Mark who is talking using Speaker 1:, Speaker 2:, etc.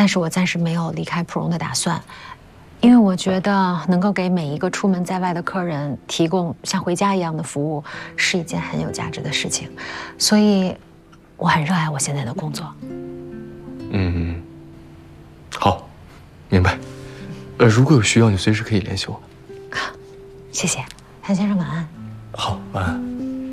Speaker 1: 是我暂时没有离开普荣的打算，因为我觉得能够给每一个出门在外的客人提供像回家一样的服务，是一件很有价值的事情，所以我很热爱我现在的工作。
Speaker 2: 好，明白。如果有需要，你随时可以联系我。
Speaker 1: 谢谢，韩先生晚安。
Speaker 2: 好，晚安。